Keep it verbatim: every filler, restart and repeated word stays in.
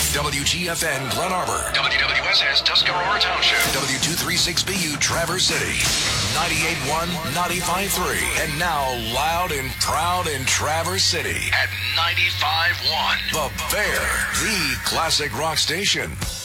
W G F N Glen Arbor. W W S S Tuscarora Township. W two thirty-six B U Traverse City. ninety-eight point one, ninety-five point three. And now loud and proud in Traverse City. At ninety-five point one. The Bear, the classic rock station.